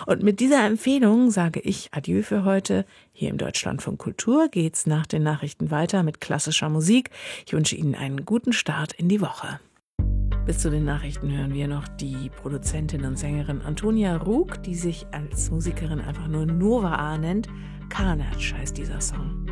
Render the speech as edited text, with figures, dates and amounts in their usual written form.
Und mit dieser Empfehlung sage ich Adieu für heute. Hier im Deutschlandfunk Kultur geht's nach den Nachrichten weiter mit klassischer Musik. Ich wünsche Ihnen einen guten Start in die Woche. Bis zu den Nachrichten hören wir noch die Produzentin und Sängerin Antonia Rug, die sich als Musikerin einfach nur Nova A nennt. Carnage heißt dieser Song.